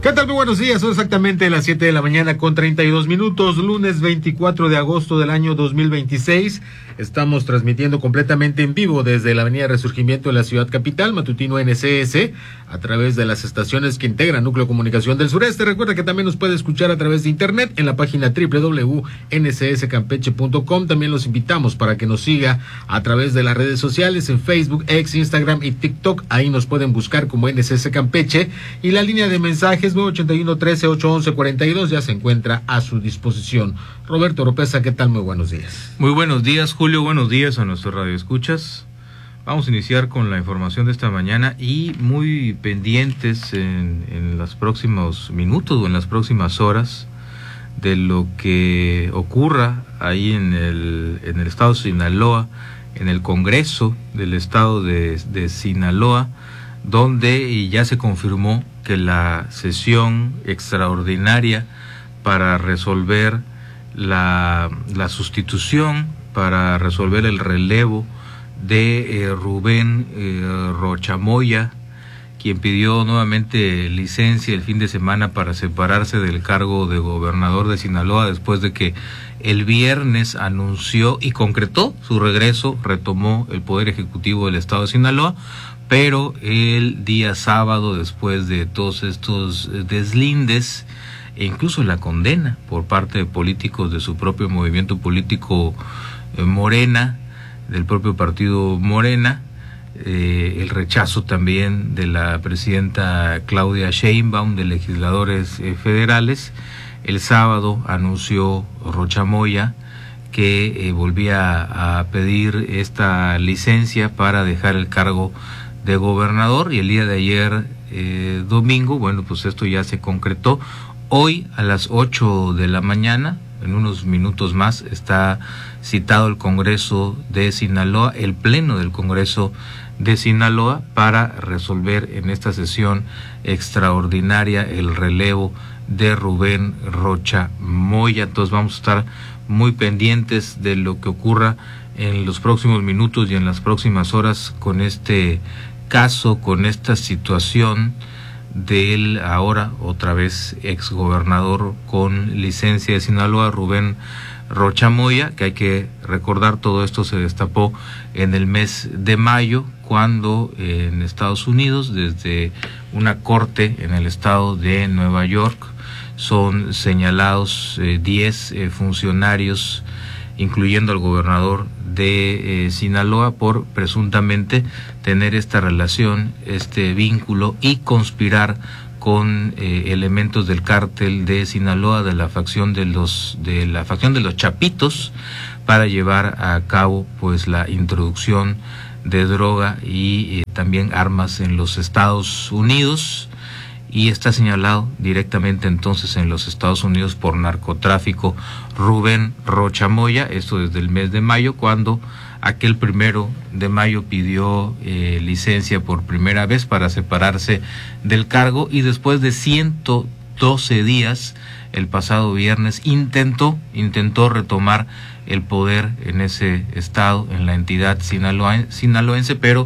¿Qué tal? Muy buenos días, son exactamente las 7 de la mañana con 32 minutos, lunes 24 de agosto del año 2026. Estamos transmitiendo completamente en vivo desde la avenida Resurgimiento de la ciudad capital, matutino NCS, a través de las estaciones que integran Núcleo de Comunicación del Sureste. Recuerda que también nos puede escuchar a través de internet en la página www.ncscampeche.com. También los invitamos para que nos siga a través de las redes sociales en Facebook, X, Instagram y TikTok. Ahí nos pueden buscar como NCS Campeche, y la línea de mensajes 981-13-811-42 ya se encuentra a su disposición. Roberto Oropesa, ¿qué tal? Muy buenos días. Muy buenos días, Julio. Buenos días a nuestros radioescuchas. Vamos a iniciar con la información de esta mañana y muy pendientes en los próximos minutos o en las próximas horas de lo que ocurra ahí en el estado de Sinaloa, en el Congreso del estado de Sinaloa, donde ya se confirmó que la sesión extraordinaria para resolver la sustitución, para resolver el relevo de Rubén Rochamoya, quien pidió nuevamente licencia el fin de semana para separarse del cargo de gobernador de Sinaloa después de que el viernes anunció y concretó su regreso, retomó el poder ejecutivo del estado de Sinaloa, pero el día sábado, después de todos estos deslindes e incluso la condena por parte de políticos de su propio movimiento político Morena, del propio partido Morena, el rechazo también de la presidenta Claudia Sheinbaum, de legisladores federales, el sábado anunció Rochamoya que volvía a pedir esta licencia para dejar el cargo de gobernador, y el día de ayer, domingo, bueno, pues esto ya se concretó. Hoy a las 8 de la mañana, en unos minutos más, está citado el Congreso de Sinaloa, el Pleno del Congreso de Sinaloa, para resolver en esta sesión extraordinaria el relevo de Rubén Rochamoya. Entonces vamos a estar muy pendientes de lo que ocurra en los próximos minutos y en las próximas horas con este caso, con esta situación del ahora otra vez exgobernador con licencia de Sinaloa, Rubén Rochamoya, que hay que recordar, todo esto se destapó en el mes de mayo, cuando en Estados Unidos, desde una corte en el estado de Nueva York, son señalados 10 funcionarios, incluyendo al gobernador de Sinaloa, por presuntamente tener esta relación, este vínculo y conspirar con elementos del cártel de Sinaloa, de la facción de los Chapitos, para llevar a cabo pues la introducción de droga y también armas en los Estados Unidos. Y está señalado directamente entonces en los Estados Unidos por narcotráfico Rubén Rochamoya, esto desde el mes de mayo, cuando aquel 1 de mayo pidió licencia por primera vez para separarse del cargo, y después de 112 días, el pasado viernes, intentó retomar el poder en ese estado, en la entidad sinaloense, pero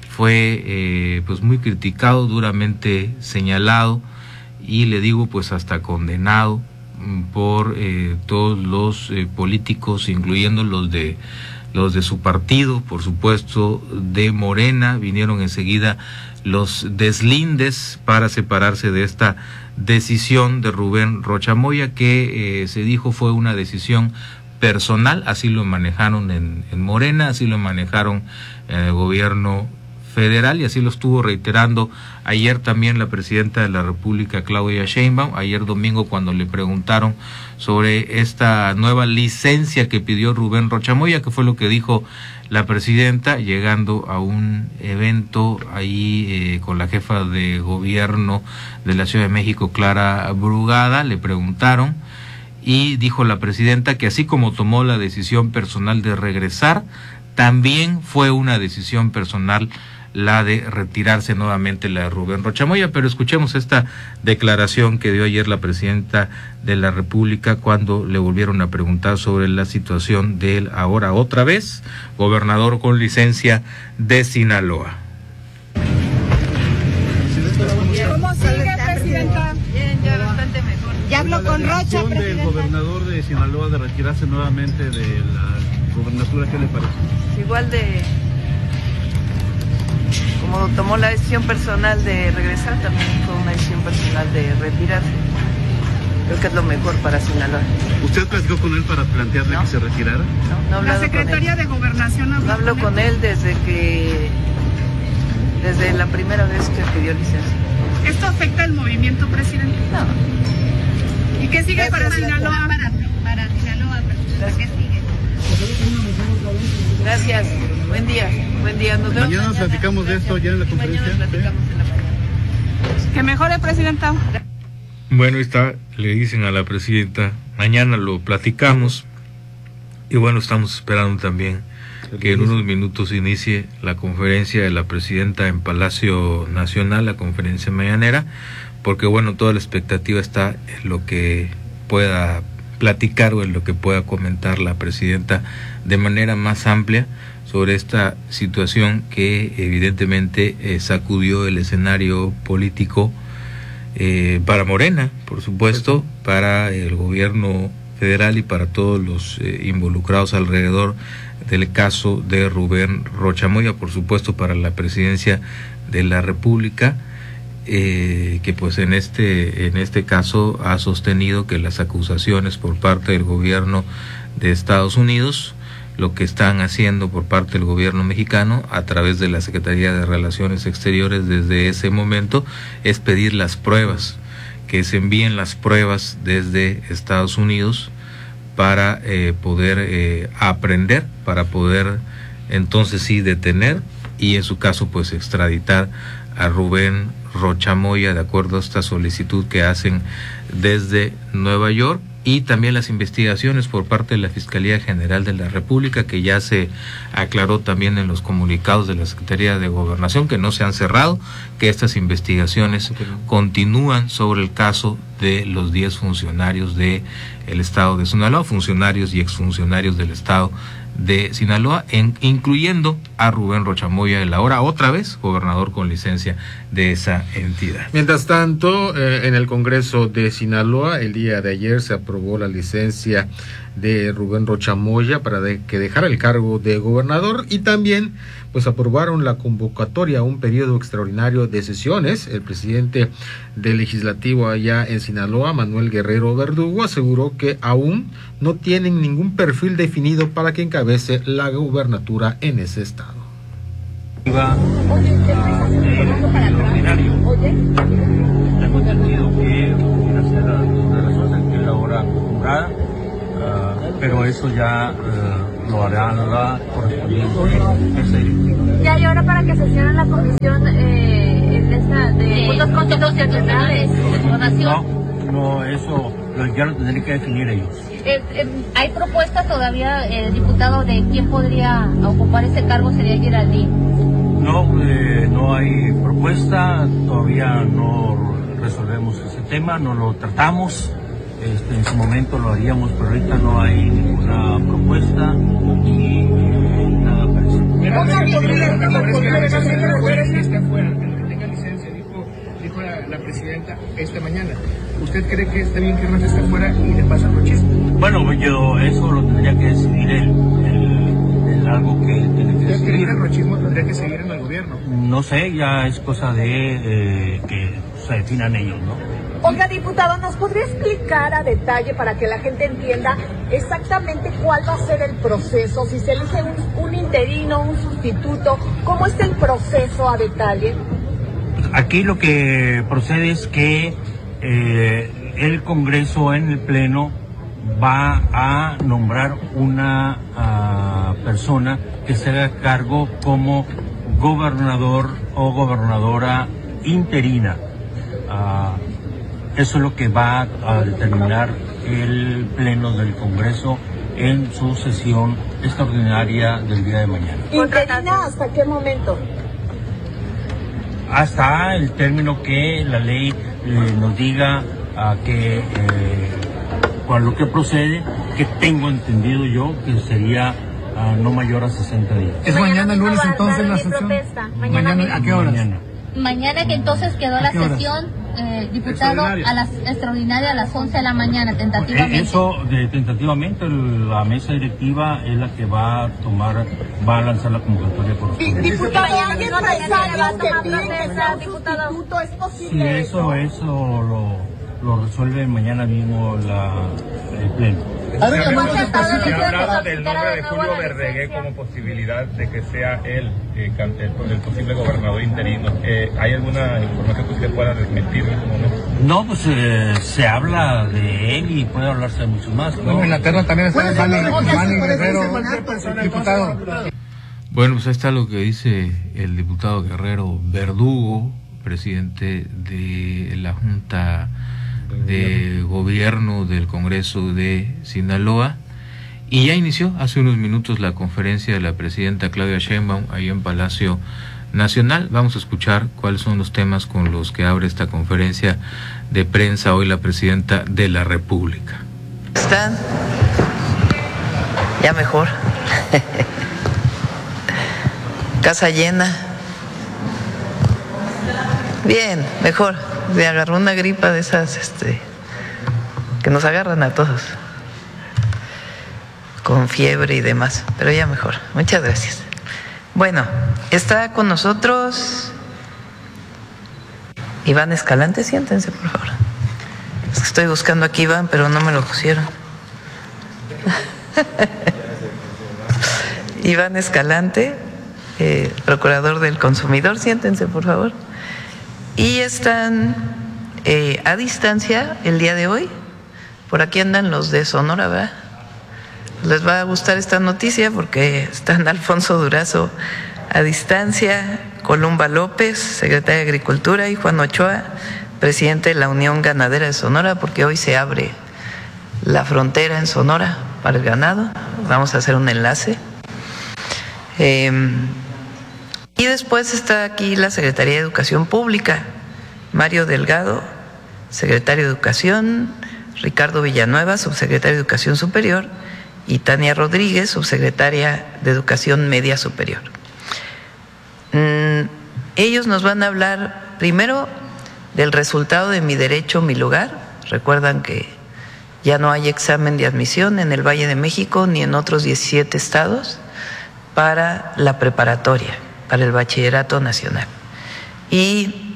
fue pues muy criticado, duramente señalado, y le digo pues hasta condenado por todos los políticos, incluyendo los de su partido, por supuesto, de Morena. Vinieron enseguida los deslindes para separarse de esta decisión de Rubén Rochamoya, que se dijo fue una decisión personal. Así lo manejaron en Morena, así lo manejaron en el gobierno federal, y así lo estuvo reiterando ayer también la presidenta de la República, Claudia Sheinbaum, ayer domingo, cuando le preguntaron sobre esta nueva licencia que pidió Rubén Rochamoya, que fue lo que dijo la presidenta, llegando a un evento ahí con la jefa de gobierno de la Ciudad de México, Clara Brugada. Le preguntaron y dijo la presidenta que así como tomó la decisión personal de regresar, también fue una decisión personal la de retirarse nuevamente la de Rubén Rochamoya. Pero escuchemos esta declaración que dio ayer la presidenta de la República cuando le volvieron a preguntar sobre la situación del ahora otra vez gobernador con licencia de Sinaloa. Si les ¿Cómo sigue, presidenta? Bien, ya bastante mejor. Ya habló con Rocha, presidenta. Del gobernador de Sinaloa de retirarse nuevamente de la gobernatura, ¿qué le parece? Igual de... como tomó la decisión personal de regresar, también fue una decisión personal de retirarse. Creo que es lo mejor para Sinaloa. ¿Usted platicó con él para plantearle que se retirara? No he hablado La Secretaría de Gobernación no hablo con él desde la primera vez que pidió licencia. ¿Esto afecta el movimiento, presidente? No. ¿Y qué sigue para Sinaloa? Para Sinaloa, ¿qué sigue? Gracias. Buen día. Buen día. Nos vemos Mañana platicamos de esto ya en la conferencia. Mañana platicamos en la mañana. Que mejore, presidenta. Bueno, está, le dicen a la presidenta, mañana lo platicamos. Y bueno, estamos esperando también que en unos minutos inicie la conferencia de la presidenta en Palacio Nacional, la conferencia mañanera, porque bueno, toda la expectativa está en lo que pueda platicar o en lo que pueda comentar la presidenta de manera más amplia sobre esta situación que evidentemente sacudió el escenario político para Morena, por supuesto, para el gobierno federal y para todos los involucrados alrededor del caso de Rubén Rocha Moya, por supuesto para la presidencia de la República, que pues en este caso ha sostenido que las acusaciones por parte del gobierno de Estados Unidos, lo que están haciendo por parte del gobierno mexicano a través de la Secretaría de Relaciones Exteriores desde ese momento, es pedir las pruebas, que se envíen las pruebas desde Estados Unidos para poder aprender, para poder entonces sí detener y en su caso pues extraditar a Rubén Rocha Moya de acuerdo a esta solicitud que hacen desde Nueva York, y también las investigaciones por parte de la Fiscalía General de la República, que ya se aclaró también en los comunicados de la Secretaría de Gobernación que no se han cerrado, que estas investigaciones continúan sobre el caso de los 10 funcionarios del estado de Sinaloa, funcionarios y exfuncionarios del estado de Sinaloa, incluyendo a Rubén Rocha Moya, el ahora otra vez gobernador con licencia de esa entidad. Mientras tanto, en el Congreso de Sinaloa, el día de ayer se aprobó la licencia de Rubén Rocha Moya para que dejara el cargo de gobernador, y también pues aprobaron la convocatoria a un periodo extraordinario de sesiones. El presidente del legislativo allá en Sinaloa, Manuel Guerrero Verdugo, aseguró que aún no tienen ningún perfil definido para que encabece la gubernatura en ese estado. Iba a extraordinario. Tengo entendido que hacer las razones que la hora acostumbrada, pero eso ya lo hará la correspondiente. Ya hay hora para que sesione la comisión de puntos constitucionales. No, eso ya lo tendrían que definir ellos. ¿Hay propuestas todavía, diputado, de quién podría ocupar ese cargo? ¿Sería Geraldine? No hay propuesta, todavía no resolvemos ese tema, no lo tratamos. En su momento lo haríamos, pero ahorita no hay ninguna propuesta y nada parecido. Dijo la presidenta esta mañana. ¿Usted cree que está bien que Rocha esté fuera y le pasa al rochismo? Bueno, yo eso lo tendría que decidir él, algo que tiene que decidir. ¿Cree que el rochismo tendría que seguir en el gobierno? No sé, ya es cosa de que se definan ellos, ¿no? Oiga, diputado, ¿nos podría explicar a detalle para que la gente entienda exactamente cuál va a ser el proceso? Si se elige un interino, un sustituto, ¿cómo es el proceso a detalle? Aquí lo que procede es que el Congreso en el Pleno va a nombrar una persona que se haga cargo como gobernador o gobernadora interina. Eso es lo que va a determinar el Pleno del Congreso en su sesión extraordinaria del día de mañana. ¿Interina hasta qué momento? Hasta el término que la ley nos diga con lo que procede, que tengo entendido yo que sería no mayor a 60 días. ¿Es mañana lunes entonces la sesión? Mañana ¿a qué horas? Mañana. Mañana que entonces quedó la sesión, diputado, extraordinaria a las 11 de la mañana, tentativamente. Eso, tentativamente, la mesa directiva es la que va a lanzar la convocatoria correspondiente. Diputado, ¿hay empresarios que piden que sea un sustituto? ¿Es posible? Sí, eso lo resuelve mañana mismo el Pleno. Se ha hablado del nombre de Julio Verdegué como posibilidad de que sea él el posible gobernador interino. ¿Hay alguna información que usted pueda desmentir en este momento? No, pues se habla de él y puede hablarse de muchos más, ¿no? Bueno, en la terna también está Manny Guerrero, diputado. Bueno, pues ahí está lo que dice el diputado Guerrero Verdugo, presidente de la Junta de Gobierno del Congreso de Sinaloa, y ya inició hace unos minutos la conferencia de la presidenta Claudia Sheinbaum ahí en Palacio Nacional. Vamos a escuchar cuáles son los temas con los que abre esta conferencia de prensa hoy la presidenta de la República. ¿Están? Ya mejor. Casa llena. Bien, mejor. Me agarró una gripa de esas que nos agarran a todos, con fiebre y demás, pero ya mejor. Muchas gracias. Bueno, está con nosotros Iván Escalante. Siéntense, por favor. Es que estoy buscando aquí Iván, pero no me lo pusieron. Iván Escalante, procurador del consumidor. Siéntense, por favor. Y están a distancia el día de hoy. Por aquí andan los de Sonora, ¿verdad? Les va a gustar esta noticia porque están Alfonso Durazo a distancia, Columba López, secretaria de Agricultura, y Juan Ochoa, presidente de la Unión Ganadera de Sonora, porque hoy se abre la frontera en Sonora para el ganado. Vamos a hacer un enlace. Y después está aquí la Secretaría de Educación Pública, Mario Delgado, secretario de Educación, Ricardo Villanueva, subsecretario de Educación Superior, y Tania Rodríguez, subsecretaria de Educación Media Superior. Ellos nos van a hablar primero del resultado de Mi Derecho, Mi Lugar. Recuerdan que ya no hay examen de admisión en el Valle de México ni en otros 17 estados para la preparatoria, para el bachillerato nacional. Y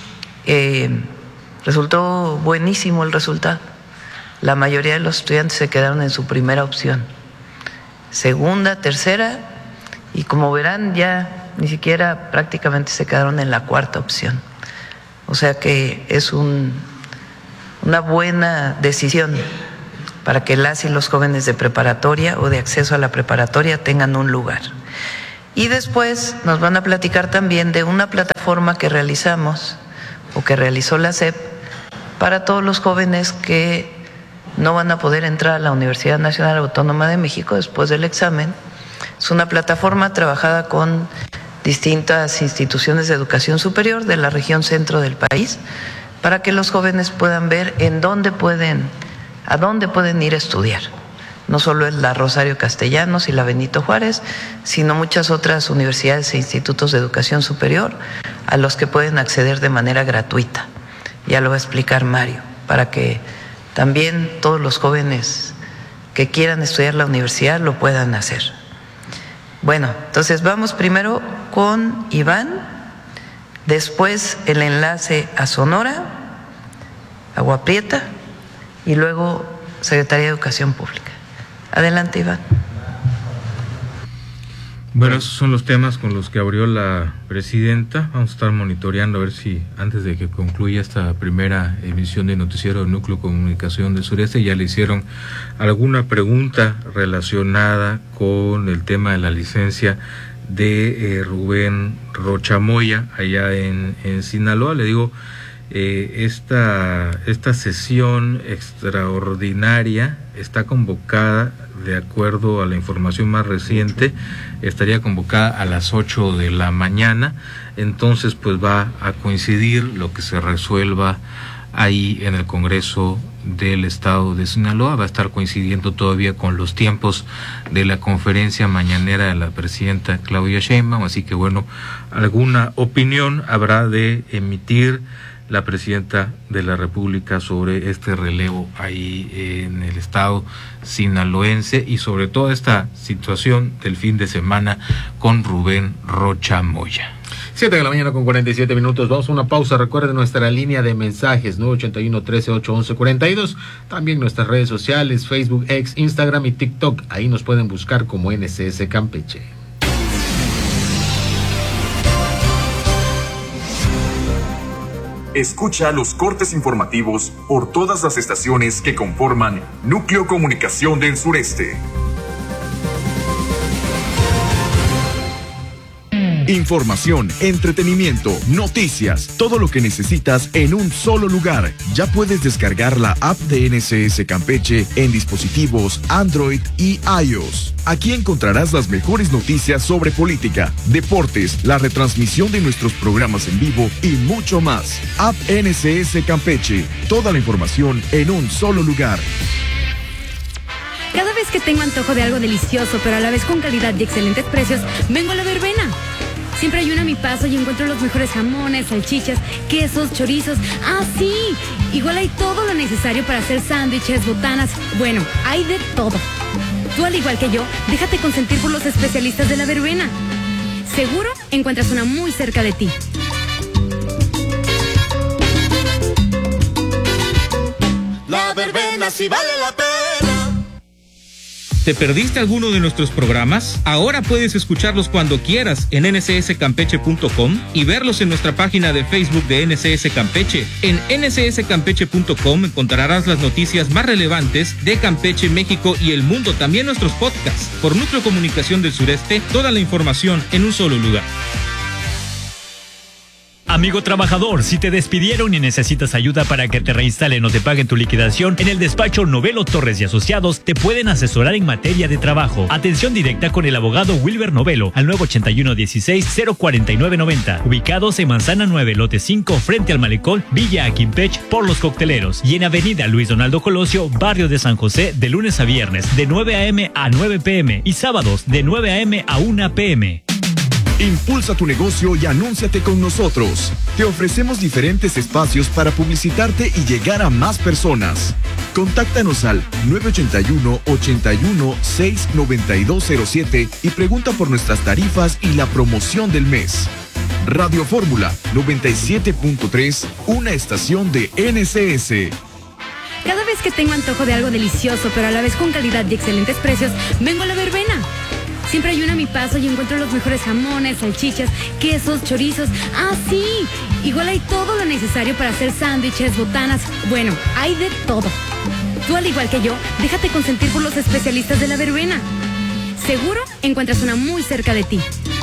resultó buenísimo el resultado. La mayoría de los estudiantes se quedaron en su primera opción, segunda, tercera, y como verán ya ni siquiera prácticamente se quedaron en la cuarta opción. O sea que es una buena decisión para que las y los jóvenes de preparatoria o de acceso a la preparatoria tengan un lugar. Y después nos van a platicar también de una plataforma que realizamos o que realizó la SEP para todos los jóvenes que no van a poder entrar a la Universidad Nacional Autónoma de México después del examen. Es una plataforma trabajada con distintas instituciones de educación superior de la región centro del país para que los jóvenes puedan ver a dónde pueden ir a estudiar. No solo es la Rosario Castellanos y la Benito Juárez, sino muchas otras universidades e institutos de educación superior a los que pueden acceder de manera gratuita. Ya lo va a explicar Mario, para que también todos los jóvenes que quieran estudiar la universidad lo puedan hacer. Bueno, entonces vamos primero con Iván, después el enlace a Sonora, Agua Prieta, y luego Secretaría de Educación Pública. Adelante, Iván. Bueno, esos son los temas con los que abrió la presidenta. Vamos a estar monitoreando a ver si antes de que concluya esta primera emisión de noticiero del Núcleo de Comunicación del Sureste ya le hicieron alguna pregunta relacionada con el tema de la licencia de Rubén Rocha Moya allá en Sinaloa. Le digo, esta sesión extraordinaria está convocada, de acuerdo a la información más reciente, estaría convocada a las 8 de la mañana, entonces pues va a coincidir lo que se resuelva ahí en el Congreso del Estado de Sinaloa. Va a estar coincidiendo todavía con los tiempos de la conferencia mañanera de la presidenta Claudia Sheinbaum, así que bueno, alguna opinión habrá de emitir la presidenta de la República sobre este relevo ahí en el estado sinaloense y sobre toda esta situación del fin de semana con Rubén Rocha Moya. 7 de la mañana con 47 minutos. Vamos a una pausa. Recuerden nuestra línea de mensajes 981-13-811-42. También nuestras redes sociales, Facebook, X, Instagram y TikTok. Ahí nos pueden buscar como NCS Campeche. Escucha los cortes informativos por todas las estaciones que conforman Núcleo Comunicación del Sureste. Información, entretenimiento, noticias, todo lo que necesitas en un solo lugar. Ya puedes descargar la app de NCS Campeche en dispositivos Android y iOS. Aquí encontrarás las mejores noticias sobre política, deportes, la retransmisión de nuestros programas en vivo y mucho más. App NCS Campeche, toda la información en un solo lugar. Cada vez que tengo antojo de algo delicioso, pero a la vez con calidad y excelentes precios, vengo a La Verbena. Siempre hay una a mi paso y encuentro los mejores jamones, salchichas, quesos, chorizos. ¡Ah, sí! Igual hay todo lo necesario para hacer sándwiches, botanas. Bueno, hay de todo. Tú, al igual que yo, déjate consentir por los especialistas de La Verbena. Seguro encuentras una muy cerca de ti. La Verbena sí vale la pena. ¿Te perdiste alguno de nuestros programas? Ahora puedes escucharlos cuando quieras en ncscampeche.com y verlos en nuestra página de Facebook de NCS Campeche. En ncscampeche.com encontrarás las noticias más relevantes de Campeche, México y el mundo. También nuestros podcasts. Por Núcleo Comunicación del Sureste, toda la información en un solo lugar. Amigo trabajador, si te despidieron y necesitas ayuda para que te reinstalen o te paguen tu liquidación, en el despacho Novelo Torres y Asociados te pueden asesorar en materia de trabajo. Atención directa con el abogado Wilber Novelo al 981-16-04990, ubicados en Manzana 9, lote 5, frente al Malecón, Villa Aquimpech, por Los Cocteleros, y en Avenida Luis Donaldo Colosio, barrio de San José, de lunes a viernes, de 9 a.m. a 9 p.m. y sábados, de 9 a.m. a 1 p.m. Impulsa tu negocio y anúnciate con nosotros. Te ofrecemos diferentes espacios para publicitarte y llegar a más personas. Contáctanos al 981-81-69207 y pregunta por nuestras tarifas y la promoción del mes. Radio Fórmula 97.3, una estación de NCS. Cada vez que tengo antojo de algo delicioso, pero a la vez con calidad y excelentes precios, vengo a La Verbena. Siempre hay una a mi paso y encuentro los mejores jamones, salchichas, quesos, chorizos. ¡Ah, sí! Igual hay todo lo necesario para hacer sándwiches, botanas. Bueno, hay de todo. Tú, al igual que yo, déjate consentir por los especialistas de La Verbena. Seguro encuentras una muy cerca de ti.